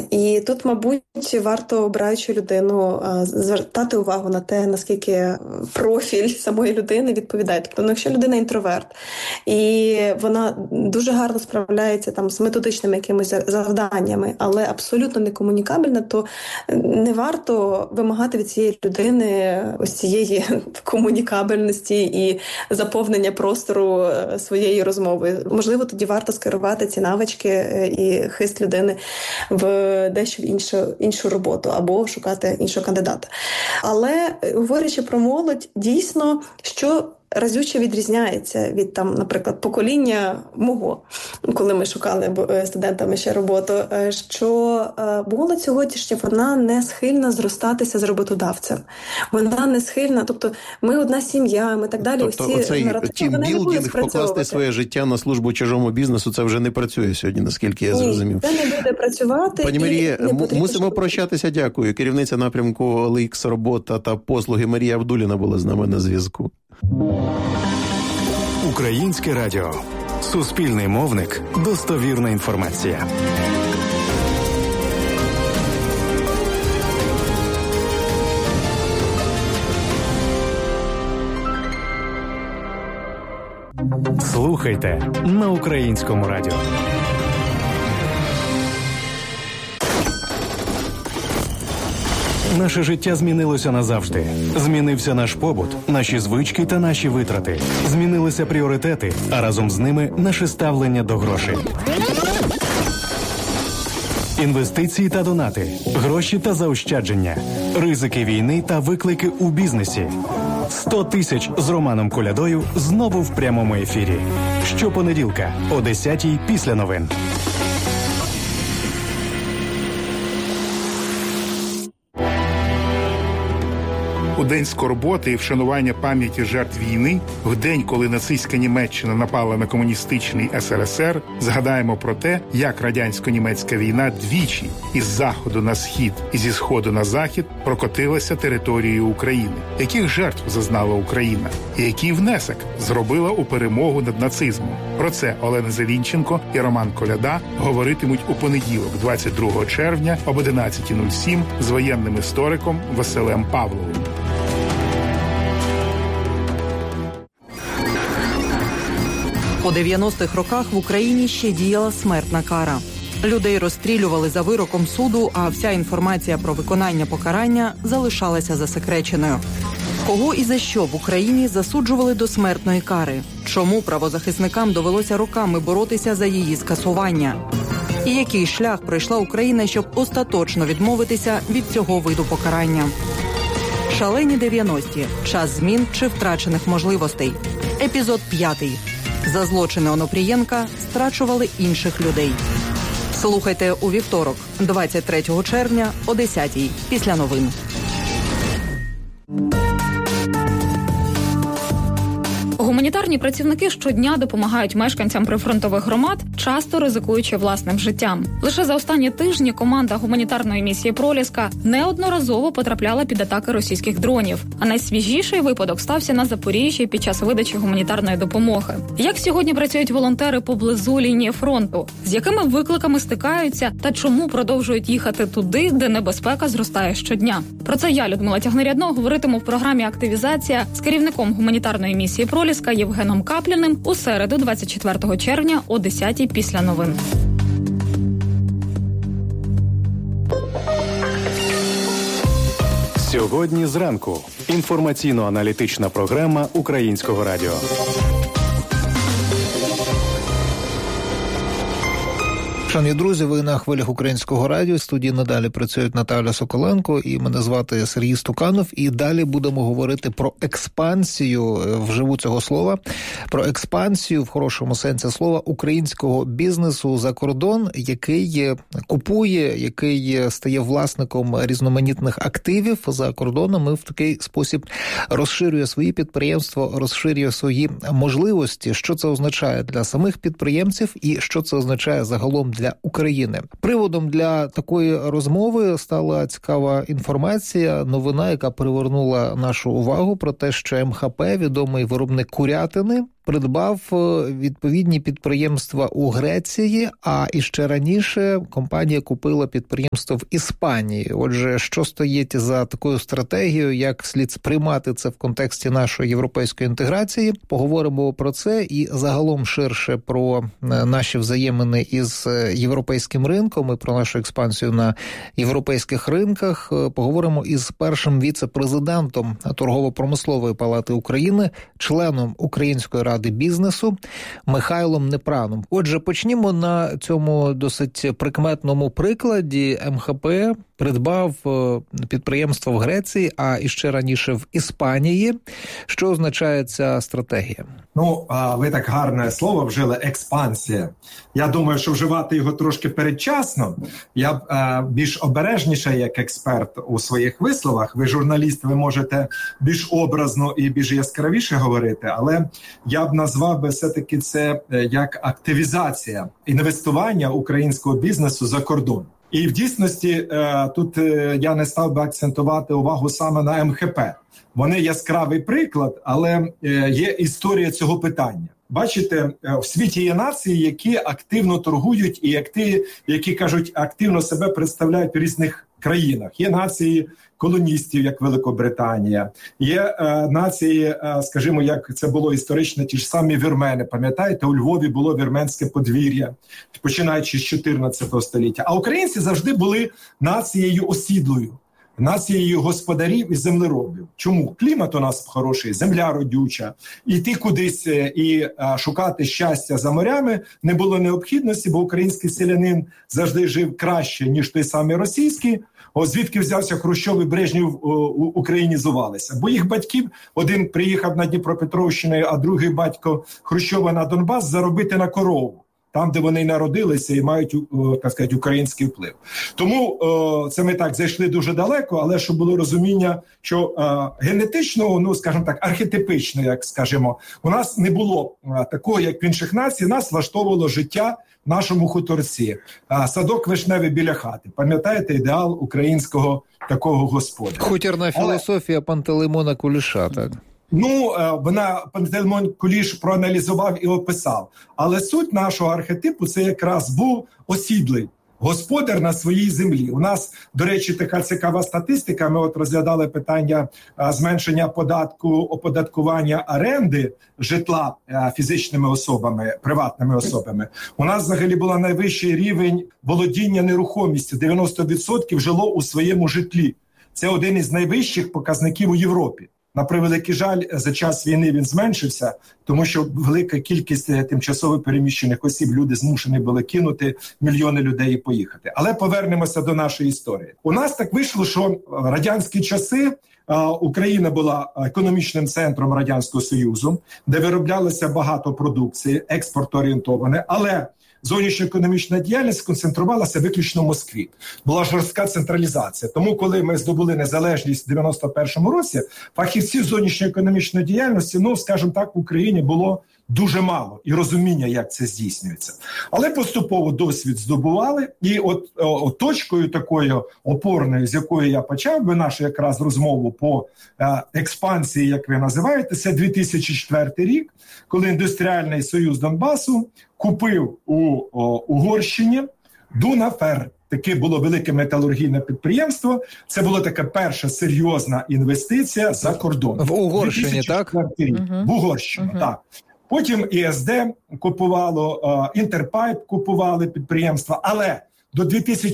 І тут, мабуть, варто, обираючи людину, звертати увагу на те, наскільки профіль самої людини відповідає. Тобто, якщо людина інтроверт, і вона дуже гарно справляється там з методичними якимись завданнями, але абсолютно не комунікабельна, то не варто вимагати від цієї людини ось цієї комунікабельності і заповнення простору своєї розмови. Можливо, тоді варто скерувати ці навички і хист людини в дещо іншу роботу або шукати іншого кандидата. Але, говорячи про молодь, дійсно, що разюче відрізняється від, там, наприклад, покоління мого, коли ми шукали студентами ще роботу, що молодь сьогоднішня, вона не схильна зростатися з роботодавцем. Вона не схильна, тобто ми одна сім'я, ми так далі. Тобто оцей тімбілдинг, покласти своє життя на службу чужому бізнесу, це вже не працює сьогодні, наскільки я зрозумів. Ні, це не буде працювати. Пані Марія, мусимо прощатися, дякую. Керівниця напрямку OLX робота та послуги Марія Авдуліна була з нами на зв'язку. Українське радіо. Суспільний мовник. Достовірна інформація. Слухайте на Українському радіо. Наше життя змінилося назавжди. Змінився наш побут, наші звички та наші витрати. Змінилися пріоритети, а разом з ними наше ставлення до грошей. Інвестиції та донати, гроші та заощадження, ризики війни та виклики у бізнесі. 100 тисяч з Романом Колядою знову в прямому ефірі. Щопонеділка о 10-й після новин. У День скорботи і вшанування пам'яті жертв війни, в день, коли нацистська Німеччина напала на комуністичний СРСР, згадаємо про те, як радянсько-німецька війна двічі із заходу на схід і зі сходу на захід прокотилася територією України. Яких жертв зазнала Україна? І який внесок зробила у перемогу над нацизмом? Про це Олена Зелінченко і Роман Коляда говоритимуть у понеділок, 22 червня об 11:07 з воєнним істориком Василем Павловим. У 90-х роках в Україні ще діяла смертна кара. Людей розстрілювали за вироком суду, а вся інформація про виконання покарання залишалася засекреченою. Кого і за що в Україні засуджували до смертної кари? Чому правозахисникам довелося роками боротися за її скасування? І який шлях пройшла Україна, щоб остаточно відмовитися від цього виду покарання? Шалені 90-ті. Час змін чи втрачених можливостей. Епізод 5. За злочини Онопрієнка страчували інших людей. Слухайте у вівторок, 23 червня о 10-й після новин. Гуманітарні працівники щодня допомагають мешканцям прифронтових громад, часто ризикуючи власним життям. Лише за останні тижні команда гуманітарної місії «Проліска» неодноразово потрапляла під атаки російських дронів. А найсвіжіший випадок стався на Запоріжжі під час видачі гуманітарної допомоги. Як сьогодні працюють волонтери поблизу лінії фронту? З якими викликами стикаються та чому продовжують їхати туди, де небезпека зростає щодня? Про це я, Людмила Тягнерядно, говоритиму в програмі «Активізація» з керівником гуманітарної місії «Проліска» Євгеном Капліним у середу, 24 червня о 10-й після новин. Сьогодні зранку. Інформаційно-аналітична програма Українського радіо. Шановні друзі, ви на хвилях Українського радіо. В студії надалі працюють Наталя Соколенко і мене звати Сергій Стуканов. І далі будемо говорити про експансію, вживу цього слова, про експансію в хорошому сенсі слова українського бізнесу за кордон, який купує, який стає власником різноманітних активів за кордоном і в такий спосіб розширює свої підприємства, розширює свої можливості. Що це означає для самих підприємців і що це означає загалом для України. Приводом для такої розмови стала цікава інформація, новина, яка привернула нашу увагу про те, що МХП, відомий виробник курятини, придбав відповідні підприємства у Греції, а іще раніше компанія купила підприємство в Іспанії. Отже, що стоїть за такою стратегією, як слід сприймати це в контексті нашої європейської інтеграції? Поговоримо про це і загалом ширше про наші взаємини із європейським ринком і про нашу експансію на європейських ринках. Поговоримо із першим віце-президентом Торгово-промислової палати України, членом Української ради бізнесу Михайлом Непраном. Отже, почнімо на цьому досить прикметному прикладі. МХП придбав підприємство в Греції, а іще раніше в Іспанії. Що означає ця стратегія? Ну, ви так гарне слово вжили – експансія. Я думаю, що вживати його трошки передчасно. Я більш обережніше як експерт у своїх висловах. Ви журналіст, ви можете більш образно і більш яскравіше говорити, але я б назвав би все-таки це як активізація інвестування українського бізнесу за кордон. І в дійсності тут я не став би акцентувати увагу саме на МХП. Вони яскравий приклад, але є історія цього питання. Бачите, в світі є нації, які активно торгують і які, кажуть, активно себе представляють в різних країнах. Є нації колоністів, як Великобританія. Є нації, скажімо, як це було історично, ті ж самі вірмени. Пам'ятаєте, у Львові було вірменське подвір'я, починаючи з 14 століття. А українці завжди були нацією осідлою, нацією господарів і землеробів. Чому? Клімат у нас хороший, земля родюча. Іти кудись і шукати щастя за морями не було необхідності, бо український селянин завжди жив краще, ніж той самий російський. Звідки взявся Хрущов і Брежнєв українізувалися? Бо їх батьків, один приїхав на Дніпропетровщину, а другий батько Хрущова на Донбас заробити на корову. Там, де вони народилися і мають, так сказати, український вплив. Тому це ми так зайшли дуже далеко, але щоб було розуміння, що генетично, ну, скажімо так, архетипично, як скажімо, у нас не було такого, як в інших націй, нас влаштовувало життя в нашому хуторці. Садок вишневий біля хати. Пам'ятаєте ідеал українського такого господаря? Хутірна філософія Пантелеймона Куліша, так? Ну, вона Пантелеймон Куліш проаналізував і описав. Але суть нашого архетипу – це якраз був осідлий господар на своїй землі. У нас, до речі, така цікава статистика. Ми от розглядали питання зменшення оподаткування оренди житла фізичними особами, приватними особами. У нас взагалі був найвищий рівень володіння нерухомістю. 90% жило у своєму житлі. Це один із найвищих показників у Європі. На превеликий жаль, за час війни він зменшився, тому що велика кількість тимчасово переміщених осіб, люди змушені були кинути мільйони людей і поїхати. Але повернемося до нашої історії. У нас так вийшло, що в радянські часи Україна була економічним центром Радянського Союзу, де вироблялося багато продукції, експорт-орієнтоване, але зовнішньоекономічна діяльність концентрувалася виключно в Москві. Була жорстка централізація. Тому, коли ми здобули незалежність в 91-му році, фахівців зовнішньоекономічної діяльності, ну, скажімо так, в Україні було дуже мало і розуміння, як це здійснюється. Але поступово досвід здобували, і от точкою такою опорною, з якої я почав би нашу якраз розмову по експансії, як ви називаєте, це 2004 рік, коли Індустріальний союз Донбасу купив у Угорщині Дунафер. Таке було велике металургійне підприємство. Це була така перша серйозна інвестиція за кордон. В Угорщині, так? В Угорщину, так. Потім ІСД купувало, Інтерпайп купували підприємства, але до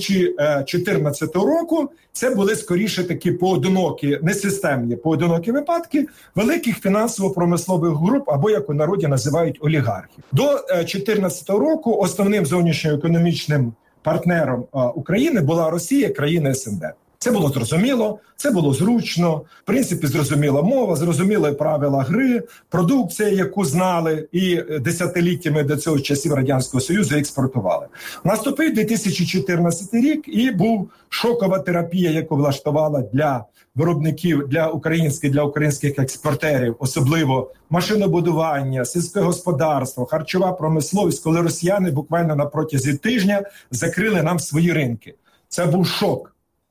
2014 року це були скоріше такі поодинокі, несистемні поодинокі випадки великих фінансово-промислових груп, або, як у народі називають, олігархів. До 2014 року основним зовнішньоекономічним партнером України була Росія, країни СНД. Це було зрозуміло, це було зручно, в принципі, зрозуміла мова, зрозуміли правила гри, продукція, яку знали і десятиліттями до цього часів Радянського Союзу експортували. Наступив 2014 рік і був шокова терапія, яку влаштувала для виробників, для українських експортерів, особливо машинобудування, сільське господарство, харчова промисловість, коли росіяни буквально на протязі тижня закрили нам свої ринки. Це був шок.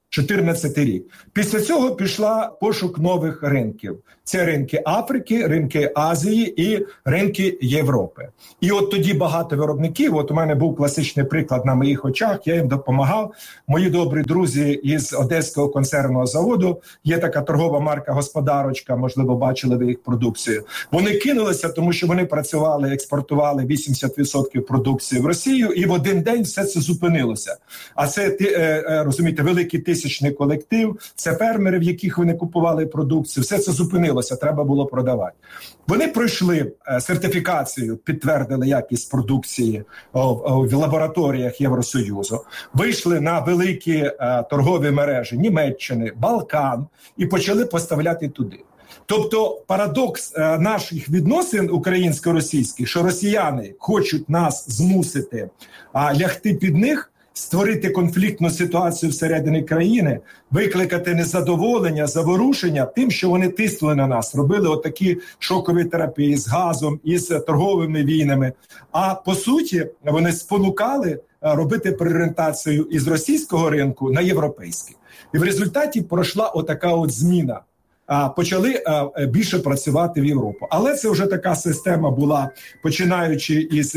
14 рік. Після цього пішла пошук нових ринків. Це ринки Африки, ринки Азії і ринки Європи. І от тоді багато виробників, от у мене був класичний приклад на моїх очах, я їм допомагав. Мої добрі друзі із Одеського консервного заводу, є така торгова марка «Господарочка», можливо, бачили ви їх продукцію. Вони кинулися, тому що вони працювали, експортували 80% продукції в Росію, і в один день все це зупинилося. А це, розумієте, великий тисячний колектив, це фермери, в яких вони купували продукцію, все це зупинилося, треба було продавати. Вони пройшли сертифікацію, підтвердили якість продукції в лабораторіях Євросоюзу, вийшли на великі торгові мережі Німеччини, Балкан і почали поставляти туди. Тобто парадокс наших відносин українсько-російських, що росіяни хочуть нас змусити лягти під них, створити конфліктну ситуацію всередині країни, викликати незадоволення, заворушення тим, що вони тиснули на нас, робили отакі шокові терапії з газом, із торговими війнами. А по суті, вони спонукали робити переорієнтацію із російського ринку на європейський. І в результаті пройшла отака от зміна. Почали більше працювати в Європу. Але це вже така система була, починаючи із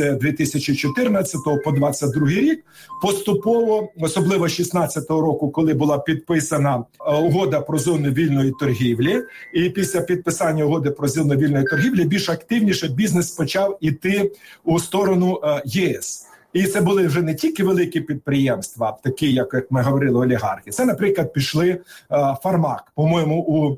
2014 по 2022 рік, поступово, особливо 2016 року, коли була підписана угода про зону вільної торгівлі, і після підписання угоди про зону вільної торгівлі більш активніше бізнес почав іти у сторону ЄС. І це були вже не тільки великі підприємства, такі, як ми говорили, олігархи. Це, наприклад, пішли Фармак. По-моєму, у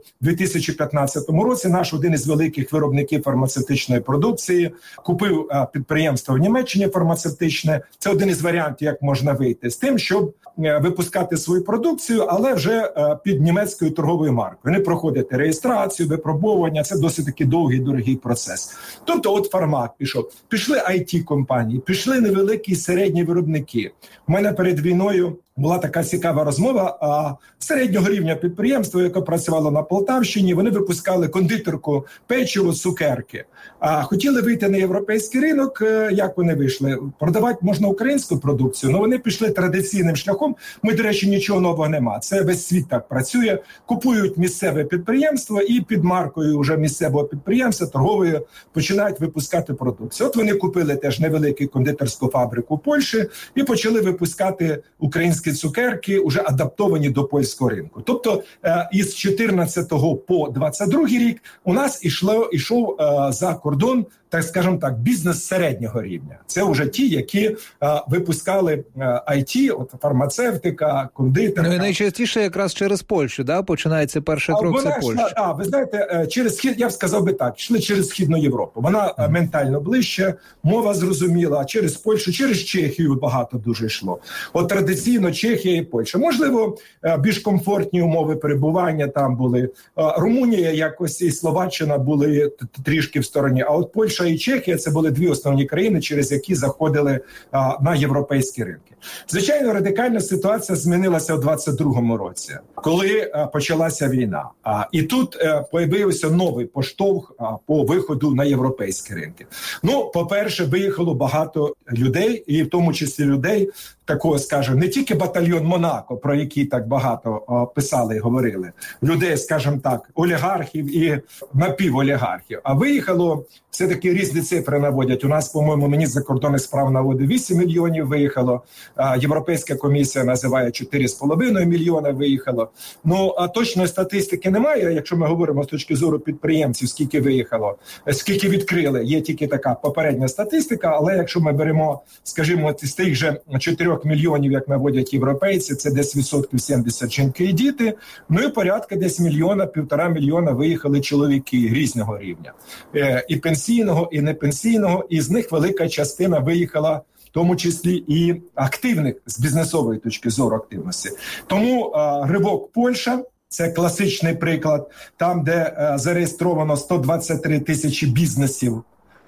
2015 році наш один із великих виробників фармацевтичної продукції купив підприємство в Німеччині фармацевтичне. Це один із варіантів, як можна вийти з тим, щоб випускати свою продукцію, але вже під німецькою торговою маркою. Не проходити реєстрацію, випробовування. Це досить таки довгий, дорогий процес. Тобто, от Фармак пішов. Пішли IT-компанії, пішли невеликі і середні виробники. У мене перед війною була така цікава розмова середнього рівня підприємства, яке працювало на Полтавщині. Вони випускали кондитерку, печиво, цукерки. Хотіли вийти на європейський ринок. Як вони вийшли? Продавати можна українську продукцію, але вони пішли традиційним шляхом. Ми, до речі, нічого нового нема. Це весь світ так працює. Купують місцеве підприємство і під маркою вже місцевого підприємства торговою починають випускати продукцію. От вони купили теж невелику кондитерську фабрику в Польщі і почали випускати українські цукерки, вже адаптовані до польського ринку. Тобто із 14 по 22 рік у нас ішов за кордон, так скажемо так, бізнес середнього рівня. Це вже ті, які випускали IT, от фармацевтика, кондитерка. Ну і найчастіше якраз через Польщу, да? Починається перший крок, це Польща. Ви знаєте, через схід, я б сказав би так, йшли через Східну Європу. Вона ментально ближче, мова зрозуміла, через Польщу, через Чехію багато дуже йшло. От традиційно Чехія і Польща. Можливо, більш комфортні умови перебування там були. Румунія якось і Словаччина були трішки в стороні, а от Польща і Чехія – це були дві основні країни, через які заходили на європейські ринки. Звичайно, радикальна ситуація змінилася у 22-му році, коли почалася війна. І тут появився новий поштовх по виходу на європейські ринки. Ну, по-перше, виїхало багато людей, і в тому числі людей, такого, скажімо, не тільки батальйон Монако, про який так багато писали і говорили, людей, скажімо так, олігархів і напіволігархів, а виїхало, все-таки різні цифри наводять. У нас, по-моєму, міністр закордонних справ наводить 8 мільйонів виїхало, Європейська комісія називає 4,5 мільйона виїхало. Ну, а точної статистики немає, якщо ми говоримо з точки зору підприємців, скільки виїхало, скільки відкрили, є тільки така попередня статистика, але якщо ми беремо, скажімо, з тих же 4 мільйонів, як наводять європейці, це десь 70% жінки і діти, ну і порядка десь 1-1,5 мільйона виїхали чоловіки різного рівня. І пенсійного, і непенсійного, і з них велика частина виїхала, в тому числі і активних з бізнесової точки зору активності. Тому ривок Польща – це класичний приклад, там, де зареєстровано 123 тисячі бізнесів.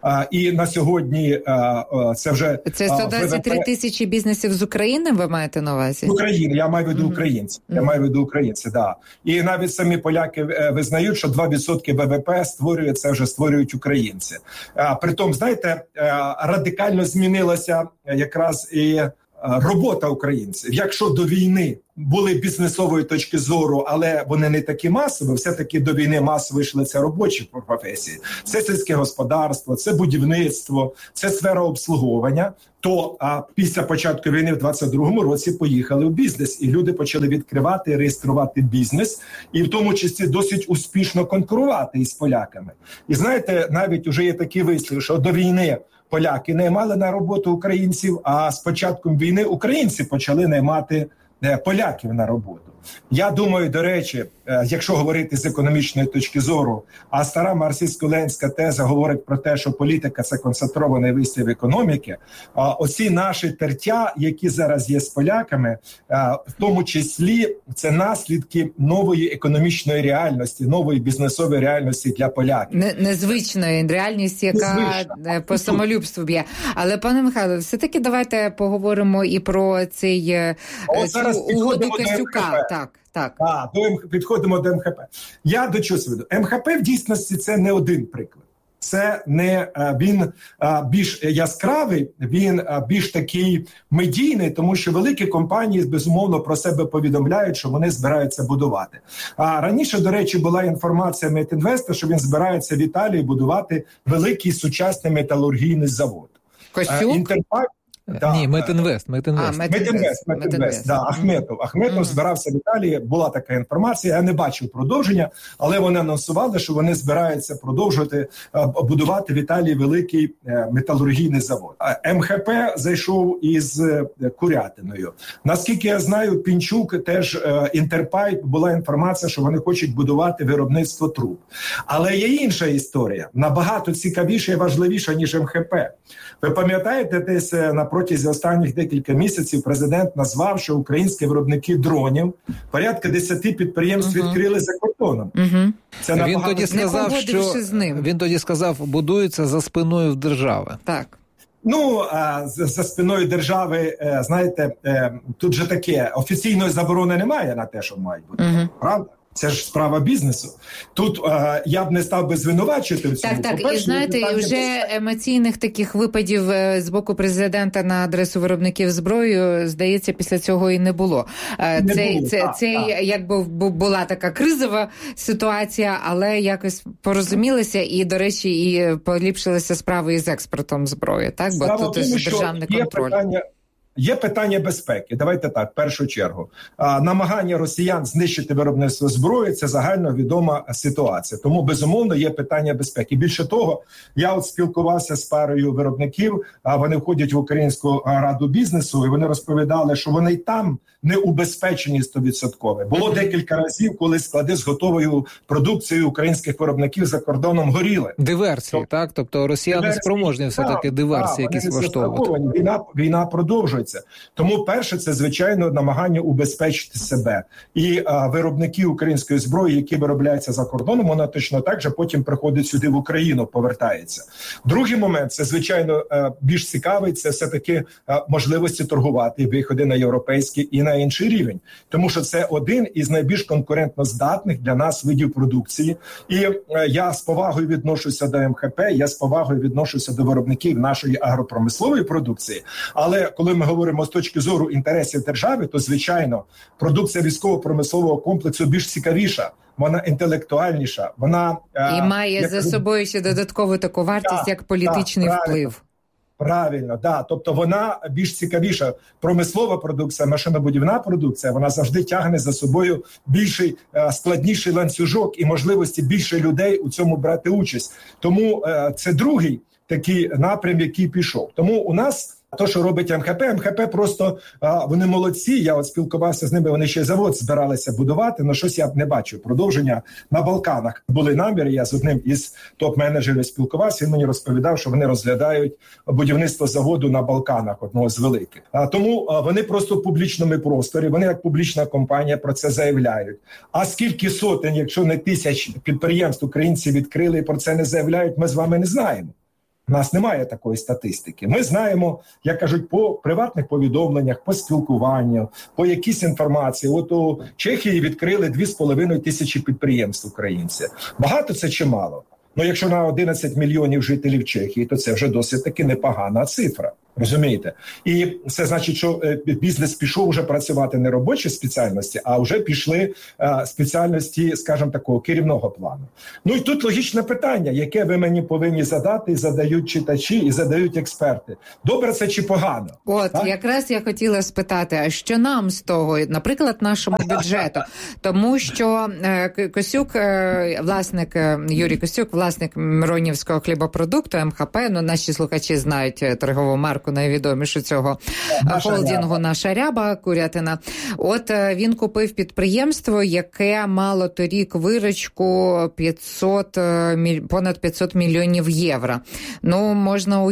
І на сьогодні це вже... Це 123 тисячі бізнесів з України, ви маєте на увазі? З України, я маю в виду українців. Я маю в виду українців, да. І навіть самі поляки визнають, що 2% ВВП створюють українці. Притом, знаєте, радикально змінилося якраз і робота українців. Якщо до війни були бізнесової точки зору, але вони не такі масові, все-таки до війни масово йшли це робочі професії. Це сільське господарство, це будівництво, це сфера обслуговування. То після початку війни в 22-му році поїхали в бізнес, і люди почали відкривати, реєструвати бізнес, і в тому числі досить успішно конкурувати із поляками. І знаєте, навіть вже є такий вислів, що до війни поляки наймали на роботу українців, а з початком війни українці почали наймати поляків на роботу. Я думаю, до речі, якщо говорити з економічної точки зору, а стара марксистсько-ленінська теза говорить про те, що політика – це концентрований вислів економіки, оці наші тертя, які зараз є з поляками, в тому числі це наслідки нової економічної реальності, нової бізнесової реальності для поляків. Незвичної реальності, яка по самолюбству б'є. Але, пане Михайло, все-таки давайте поговоримо і про цю угоду Костюка. Так. Підходимо до МХП. Я до чого веду? МХП в дійсності це не один приклад. Це не він більш яскравий, він більш такий медійний, тому що великі компанії, безумовно, про себе повідомляють, що вони збираються будувати. А раніше, до речі, була інформація Метінвеста, що він збирається в Італії будувати великий сучасний металургійний завод. Костюк? Ні, Метінвест. Ахметов збирався в Італії, була така інформація, я не бачив продовження, але вони анонсували, що вони збираються продовжувати будувати в Італії великий металургійний завод. МХП зайшов із курятиною. Наскільки я знаю, Пінчук теж Інтерпайп, була інформація, що вони хочуть будувати виробництво труб. Але є інша історія, набагато цікавіша і важливіша, ніж МХП. Ви пам'ятаєте, десь на протязі останніх декілька місяців президент назвав, що українські виробники дронів порядка 10 підприємств відкрили за кордоном. Це він тоді сказав, будуються за спиною держави. Так. За спиною держави, знаєте, тут же таке, офіційної заборони немає на те, що мають бути, правда? Це ж справа бізнесу. Тут я б не став би звинувачувати в цьому. Так. І знаєте, і вже емоційних таких випадів з боку президента на адресу виробників зброї, здається, після цього і не було. Це якби була така кризова ситуація, але якось порозумілися і, до речі, і поліпшилися справи із експортом зброї. Так, бо тут ж державний контроль. Є питання безпеки. Давайте так, в першу чергу. Намагання росіян знищити виробництво зброї – це загальновідома ситуація. Тому, безумовно, є питання безпеки. Більше того, я спілкувався з парою виробників, вони входять в Українську раду бізнесу, і вони розповідали, що вони й там не убезпечені 100%. Було декілька разів, коли склади з готовою продукцією українських виробників за кордоном горіли. Диверсії, так? Тобто росіяни спроможні все-таки диверсії якісь влаштовувати. Війна продовжується. Тому перше, це, звичайно, намагання убезпечити себе. І виробники української зброї, які виробляються за кордоном, вона точно так же потім приходить сюди в Україну, повертається. Другий момент, це, звичайно, більш цікавий, це все-таки можливості торгувати, виходи на європейський і на інший рівень. Тому що це один із найбільш конкурентно здатних для нас видів продукції. І я з повагою відношуся до МХП, я з повагою відношуся до виробників нашої агропромислової продукції. Але коли ми говоримо з точки зору інтересів держави, то, звичайно, продукція військово-промислового комплексу більш цікавіша, вона інтелектуальніша, вона... І має за собою ще додаткову таку вартість, як політичний вплив. Правильно, да. Тобто вона більш цікавіша. Промислова продукція, машинобудівна продукція, вона завжди тягне за собою більший, складніший ланцюжок і можливості більше людей у цьому брати участь. Тому це другий такий напрям, який пішов. Тому у нас то, що робить МХП просто вони молодці. Я спілкувався з ними, вони ще завод збиралися будувати, але щось я не бачу. Продовження на Балканах були наміри. Я з одним із топ-менеджерів спілкувався, він мені розповідав, що вони розглядають будівництво заводу на Балканах, одного з великих. Тому вони просто в публічному просторі, вони як публічна компанія про це заявляють. А скільки сотень, якщо не тисяч підприємств українці відкрили і про це не заявляють, ми з вами не знаємо. У нас немає такої статистики. Ми знаємо, як кажуть, по приватних повідомленнях, по спілкуванню, по якійсь інформації. От у Чехії відкрили 2,5 тисячі підприємств українці. Багато це чи мало? Якщо на 11 мільйонів жителів Чехії, то це вже досить таки непогана цифра. Розумієте? І це значить, що бізнес пішов вже працювати не робочі спеціальності, а вже пішли спеціальності, скажімо, такого керівного плану. Ну і тут логічне питання, яке ви мені повинні задати, і задають читачі, і задають експерти. Добре це чи погано? От, так? Якраз я хотіла спитати, а що нам з того, наприклад, нашому бюджету? Тому що Косюк, власник, Юрій Косюк, власник Миронівського хлібопродукту, МХП, ну наші слухачі знають торгову марку найвідомішу цього холдингу «Наша ряба», курятина. От він купив підприємство, яке мало торік виручку понад 500 мільйонів євро. Ну, можна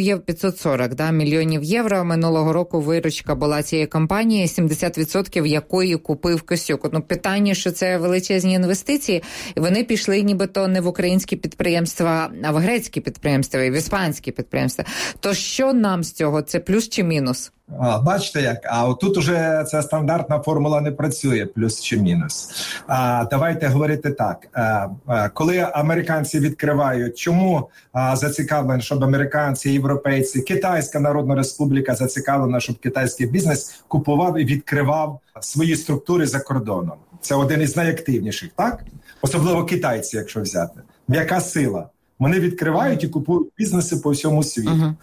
540 мільйонів євро. Минулого року виручка була цієї компанії, 70% якої купив Косюк. Ну, питання, що це величезні інвестиції, і вони пішли нібито не в українські підприємства, а в грецькі підприємства і в іспанські підприємства. То що нам з цього? Це плюс чи мінус? Бачите як? А отут уже ця стандартна формула не працює, плюс чи мінус. Давайте говорити так. Коли американці відкривають, чому зацікавлені, щоб американці, європейці, Китайська Народна Республіка зацікавлена, щоб китайський бізнес купував і відкривав свої структури за кордоном. Це один із найактивніших, так? Особливо китайці, якщо взяти. М'яка сила. Вони відкривають і купують бізнеси по всьому світу.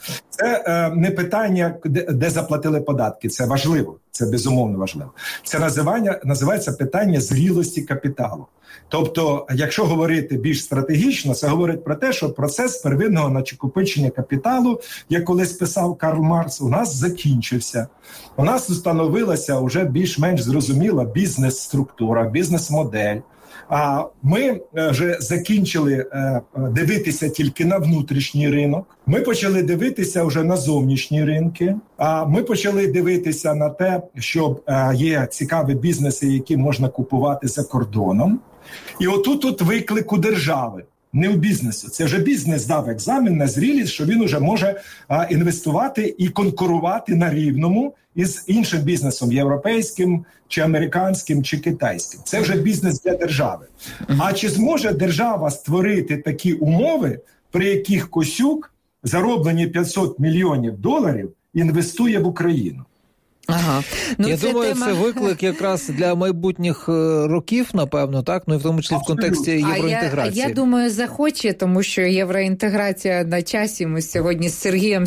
Це не питання, де заплатили податки. Це важливо, це безумовно важливо. Це називається питання зрілості капіталу. Тобто, якщо говорити більш стратегічно, це говорить про те, що процес первинного накопичення капіталу, як колись писав Карл Маркс, у нас закінчився. У нас встановилася вже більш-менш зрозуміла бізнес-структура, бізнес-модель. А ми вже закінчили дивитися тільки на внутрішній ринок. Ми почали дивитися вже на зовнішні ринки. А ми почали дивитися на те, що є цікаві бізнеси, які можна купувати за кордоном. І отут виклик у держави, не у бізнесу. Це вже бізнес дав екзамен на зрілість, що він вже може інвестувати і конкурувати на рівному із іншим бізнесом, європейським, чи американським, чи китайським. Це вже бізнес для держави. А чи зможе держава створити такі умови, при яких Косюк зароблені $500 мільйонів інвестує в Україну? Ага. Я думаю, це виклик якраз для майбутніх років, напевно, так? Ну і в тому числі в контексті євроінтеграції. Я думаю, захоче, тому що євроінтеграція на часі. Ми сьогодні з Сергієм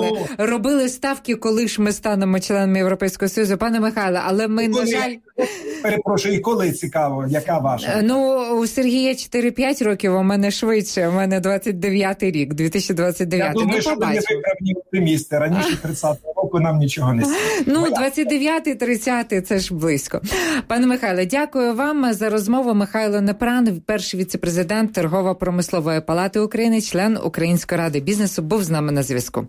робили ставки, коли ж ми станемо членами Європейського Союзу. Пане Михайле, але ми, на жаль... Перепрошую, і коли цікаво, яка ваша? Ну, у Сергія 4-5 років, у мене швидше, у мене 29-й рік, 2029. Я думаю, що ви виправні оптимісти. Раніше 30-го року нам нічого не стало. Ну, 29-й, 30-й, це ж близько. Пане Михайле, дякую вам за розмову. Михайло Непран, перший віце-президент Торгово-промислової палати України, член Української ради бізнесу, був з нами на зв'язку.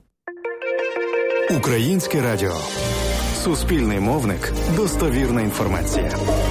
Українське радіо. Суспільний мовник. Достовірна інформація.